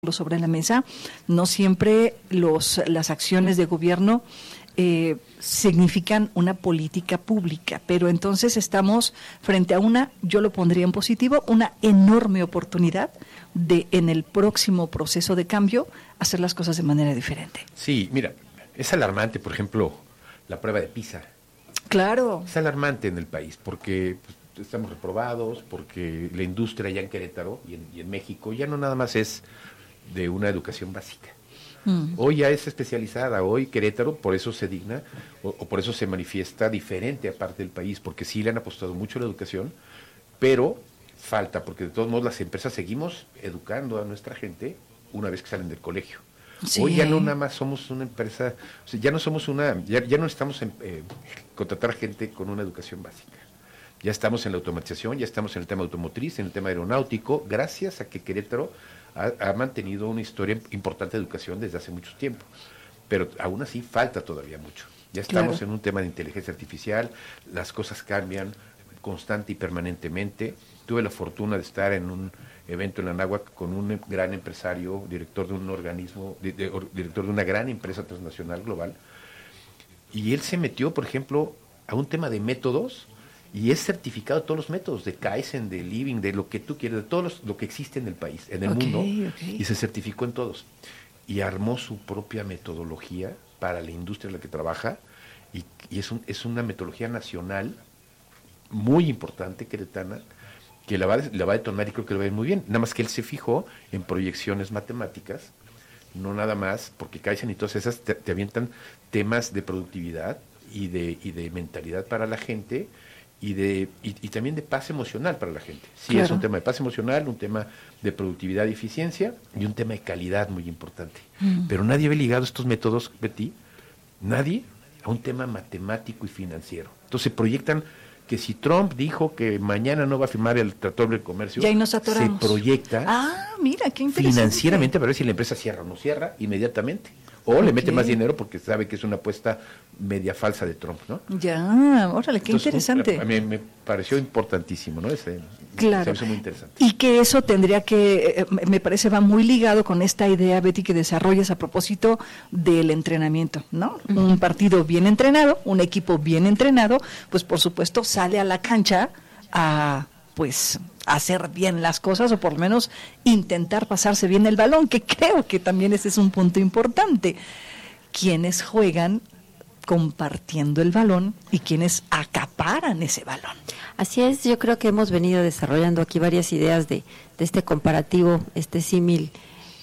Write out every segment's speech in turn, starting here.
sobre la mesa. No siempre las acciones de gobierno significan una política pública, pero entonces estamos frente a yo lo pondría en positivo, una enorme oportunidad de en el próximo proceso de cambio hacer las cosas de manera diferente. Sí, mira, es alarmante, por ejemplo, la prueba de PISA. Claro. Es alarmante en el país porque estamos reprobados, porque la industria ya en Querétaro y en México ya no nada más es de una educación básica. Hoy ya es especializada, hoy Querétaro por eso se digna o por eso se manifiesta diferente aparte del país, porque sí le han apostado mucho a la educación, pero falta, porque de todos modos las empresas seguimos educando a nuestra gente una vez que salen del colegio. Sí. Hoy ya no nada más somos una empresa, o sea, ya no somos ya no estamos en contratar gente con una educación básica. Ya estamos en la automatización, ya estamos en el tema automotriz, en el tema aeronáutico, gracias a que Querétaro ha mantenido una historia importante de educación desde hace mucho tiempo, pero aún así falta todavía mucho. Ya estamos en un tema de inteligencia artificial, las cosas cambian constante y permanentemente. Tuve la fortuna de estar en un evento en Anáhuac con un gran empresario, director de un organismo, director de una gran empresa transnacional global, y él se metió, por ejemplo, a un tema de métodos, y es certificado de todos los métodos, de Kaizen, de Living, de lo que tú quieras, de todo lo que existe en el país, en el mundo, y se certificó en todos. Y armó su propia metodología para la industria en la que trabaja, y es una metodología nacional muy importante, queretana, que la va a detonar y creo que le va a ir muy bien. Nada más que él se fijó en proyecciones matemáticas, no nada más, porque Kaizen y todas esas te avientan temas de productividad y de mentalidad para la gente, y también de paz emocional para la gente. Sí, claro. Es un tema de paz emocional, un tema de productividad y eficiencia, y un tema de calidad muy importante. Pero nadie ve ligado estos métodos, Betty, nadie, a un tema matemático y financiero. Entonces proyectan que si Trump dijo que mañana no va a firmar el Tratado de Comercio, y ahí nos atoramos. Se proyecta mira, qué interesante. Financieramente para ver si la empresa cierra o no cierra inmediatamente. O le mete más dinero porque sabe que es una apuesta media falsa de Trump, ¿no? Ya, órale, qué interesante. A mí me pareció importantísimo, ¿no? Claro. Se me hizo muy interesante. Y que eso tendría que, me parece, va muy ligado con esta idea, Betty, que desarrollas a propósito del entrenamiento, ¿no? Un partido bien entrenado, un equipo bien entrenado, pues por supuesto sale a la cancha a hacer bien las cosas, o por lo menos intentar pasarse bien el balón, que creo que también ese es un punto importante. Quienes juegan compartiendo el balón y quienes acaparan ese balón. Así es, yo creo que hemos venido desarrollando aquí varias ideas de este comparativo, este símil,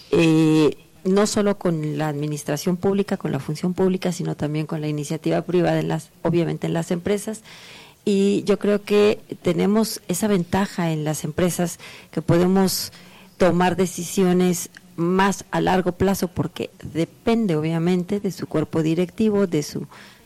no solo con la administración pública, con la función pública, sino también con la iniciativa privada, obviamente en las empresas. Y yo creo que tenemos esa ventaja en las empresas, que podemos tomar decisiones más a largo plazo, porque depende obviamente de su cuerpo directivo, de su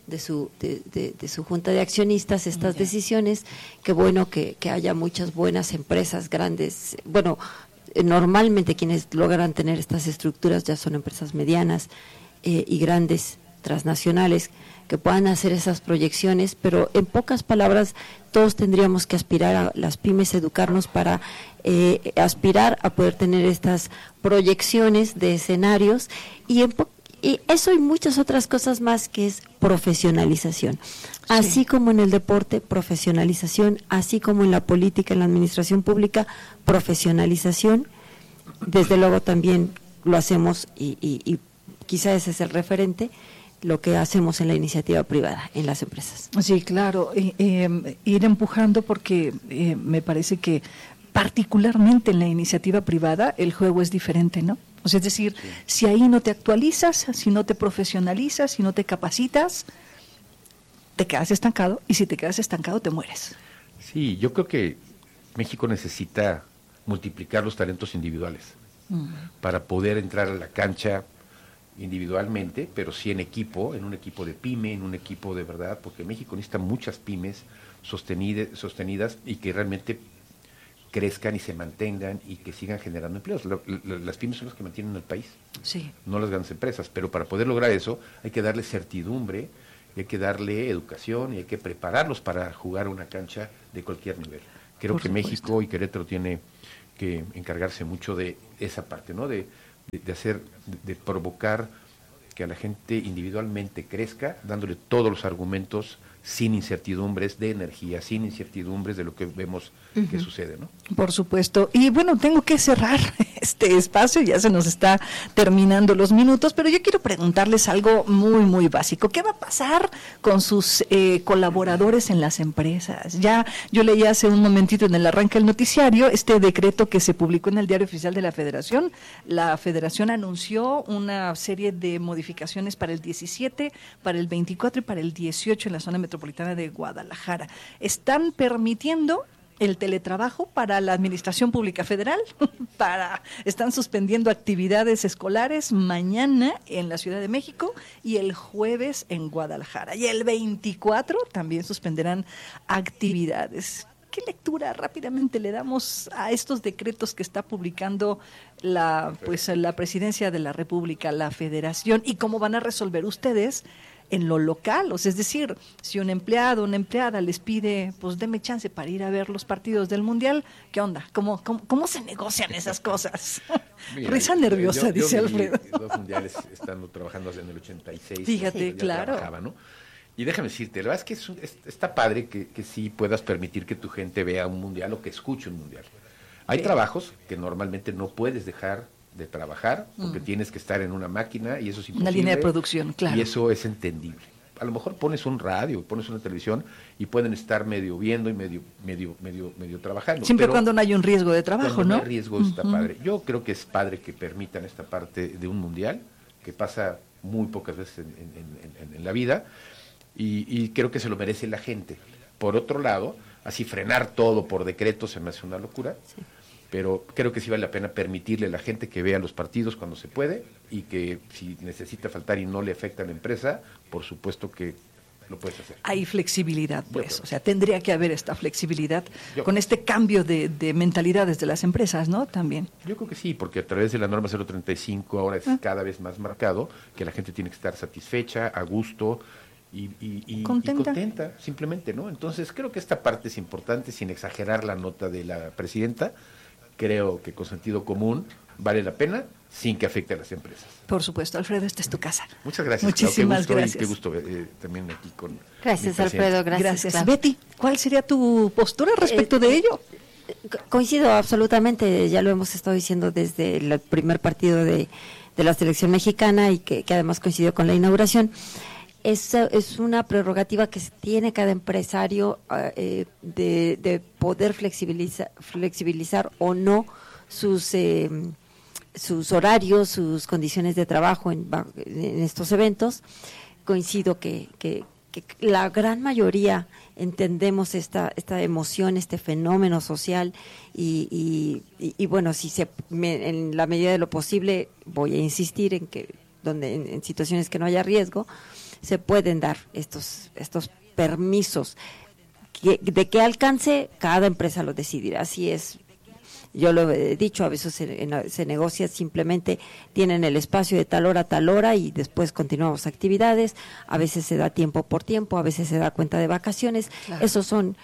junta de accionistas, estas decisiones. Qué bueno que haya muchas buenas empresas grandes. Bueno, normalmente quienes logran tener estas estructuras ya son empresas medianas y grandes, transnacionales, que puedan hacer esas proyecciones, pero en pocas palabras todos tendríamos que aspirar a las pymes, educarnos para aspirar a poder tener estas proyecciones de escenarios, y eso y muchas otras cosas más, que es profesionalización. Así como en el deporte, profesionalización, así como en la política, en la administración pública, profesionalización. Desde luego también lo hacemos y quizá ese es el referente, lo que hacemos en la iniciativa privada, en las empresas. Sí, claro, ir empujando, porque me parece que particularmente en la iniciativa privada el juego es diferente, ¿no? O sea, es decir, si ahí no te actualizas, si no te profesionalizas, si no te capacitas, te quedas estancado, y si te quedas estancado te mueres. Sí, yo creo que México necesita multiplicar los talentos individuales para poder entrar a la cancha individualmente, pero sí en equipo, en un equipo de pyme, en un equipo de verdad, porque México necesita muchas pymes sostenidas y que realmente crezcan y se mantengan y que sigan generando empleos. Las pymes son las que mantienen el país, no las grandes empresas, pero para poder lograr eso hay que darle certidumbre, hay que darle educación y hay que prepararlos para jugar una cancha de cualquier nivel. Creo que México y Querétaro tiene que encargarse mucho de esa parte, ¿no? De de provocar que a la gente individualmente crezca, dándole todos los argumentos sin incertidumbres de energía, sin incertidumbres de lo que vemos que sucede, ¿no? Por supuesto. Y bueno, tengo que cerrar este espacio, ya se nos está terminando los minutos, pero yo quiero preguntarles algo muy, muy básico. ¿Qué va a pasar con sus colaboradores en las empresas? Ya yo leí hace un momentito en el arranque del noticiario este decreto que se publicó en el Diario Oficial de la Federación. La Federación anunció una serie de modificaciones para el 17, para el 24 y para el 18 en la zona metropolitana de Guadalajara. Están permitiendo el teletrabajo para la Administración Pública Federal, están suspendiendo actividades escolares mañana en la Ciudad de México y el jueves en Guadalajara. Y el 24 también suspenderán actividades. ¿Qué lectura rápidamente le damos a estos decretos que está publicando la Presidencia de la República, la Federación, y cómo van a resolver ustedes en lo local? O sea, es decir, si un empleado, una empleada les pide, pues deme chance para ir a ver los partidos del Mundial, ¿qué onda? ¿Cómo se negocian esas cosas? Mira, risa nerviosa, dice Alfredo. Dos mundiales estando trabajando en el 86. Fíjate, ya claro. Trabajaba, ¿no? Y déjame decirte, la verdad es que está padre que sí puedas permitir que tu gente vea un mundial o que escuche un mundial. Hay trabajos que normalmente no puedes dejar de trabajar porque tienes que estar en una máquina y eso es imposible. Una línea de producción, claro. Y eso es entendible. A lo mejor pones un radio, pones una televisión y pueden estar medio viendo y medio trabajando. Siempre pero cuando no hay un riesgo de trabajo, cuando ¿no? No hay riesgo está padre. Yo creo que es padre que permitan esta parte de un mundial que pasa muy pocas veces en la vida y creo que se lo merece la gente. Por otro lado, así frenar todo por decreto se me hace una locura. Sí. Pero creo que sí vale la pena permitirle a la gente que vea los partidos cuando se puede y que si necesita faltar y no le afecta a la empresa, por supuesto que lo puedes hacer. Hay flexibilidad, pues, o sea, tendría que haber esta flexibilidad con este cambio de mentalidades de las empresas, ¿no? También. Yo creo que sí, porque a través de la norma 035 ahora es cada vez más marcado que la gente tiene que estar satisfecha, a gusto y contenta, simplemente, ¿no? Entonces creo que esta parte es importante, sin exagerar la nota de la presidenta. Creo que con sentido común vale la pena sin que afecte a las empresas. Por supuesto, Alfredo, esta es tu casa. Muchas gracias. Muchísimas gracias. Qué gusto también aquí con. Gracias, Alfredo. Gracias. Claro. Betty, ¿cuál sería tu postura respecto de ello? Coincido absolutamente, ya lo hemos estado diciendo desde el primer partido de la selección mexicana y que además coincidió con la inauguración. Es una prerrogativa que tiene cada empresario de poder flexibilizar o no sus horarios, sus condiciones de trabajo en estos eventos. Coincido que la gran mayoría entendemos esta emoción, este fenómeno social y bueno, en la medida de lo posible voy a insistir en que en situaciones que no haya riesgo se pueden dar estos permisos. ¿De qué alcance? Cada empresa lo decidirá. Así es. Yo lo he dicho, a veces se negocia, simplemente tienen el espacio de tal hora y después continuamos actividades. A veces se da tiempo por tiempo, a veces se da cuenta de vacaciones. Claro. Esos son,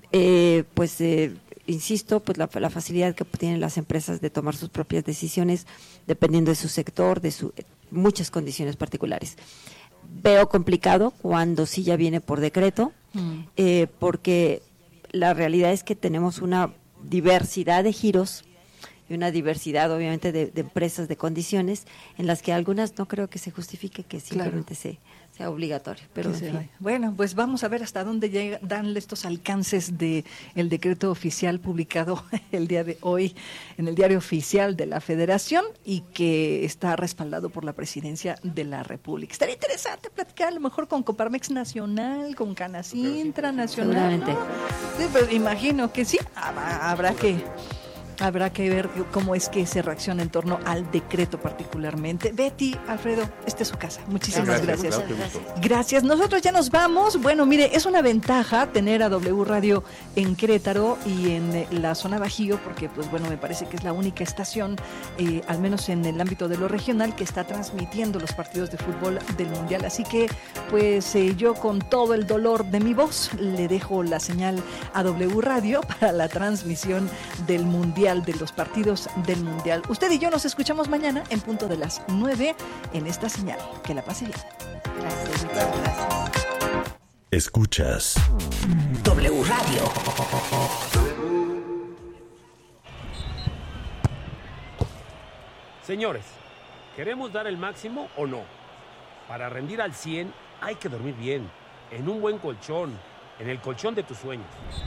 insisto, pues la facilidad que tienen las empresas de tomar sus propias decisiones dependiendo de su sector, de muchas condiciones particulares. Veo complicado cuando sí ya viene por decreto, porque la realidad es que tenemos una diversidad de giros y una diversidad obviamente de empresas, de condiciones, en las que algunas no creo que se justifique que simplemente sea obligatorio. Pero en fin. Bueno, pues vamos a ver hasta dónde dan estos alcances de el decreto oficial publicado el día de hoy en el Diario Oficial de la Federación y que está respaldado por la Presidencia de la República. Estaría interesante platicar a lo mejor con Coparmex Nacional, con Canacintra Nacional. Seguramente. ¿No? Sí, pues imagino que sí, habrá que ver cómo es que se reacciona en torno al decreto particularmente. Betty, Alfredo, esta es su casa. Muchísimas gracias. Gracias. Nosotros ya nos vamos. Bueno, mire, es una ventaja tener a W Radio en Querétaro y en la zona Bajío, porque pues bueno, me parece que es la única estación, al menos en el ámbito de lo regional, que está transmitiendo los partidos de fútbol del Mundial. Así que pues yo con todo el dolor de mi voz le dejo la señal a W Radio para la transmisión del Mundial especial de los partidos del Mundial. Usted y yo nos escuchamos mañana en punto de las 9 en esta señal. Que la pase bien. Gracias. Escuchas W Radio. Señores, ¿queremos dar el máximo o no? Para rendir al 100 hay que dormir bien, en un buen colchón, en el colchón de tus sueños.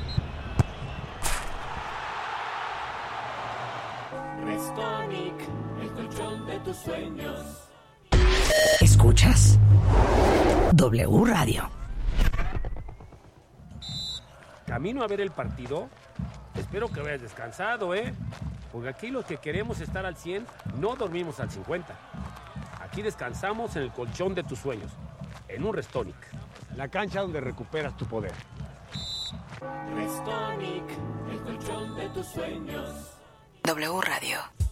Restonic, el colchón de tus sueños. Escuchas W Radio. Camino a ver el partido. Espero que vayas descansado, ¿eh? Porque aquí los que queremos estar al 100 no dormimos al 50. Aquí descansamos en el colchón de tus sueños, en un Restonic. La cancha donde recuperas tu poder. Restonic, el colchón de tus sueños. W Radio.